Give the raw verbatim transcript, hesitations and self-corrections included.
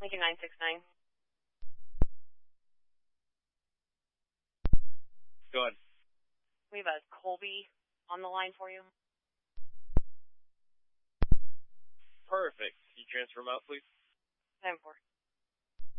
Lincoln nine six nine. Go ahead. We have a Colby on the line for you. Perfect. Can you transfer him out, please? ten four.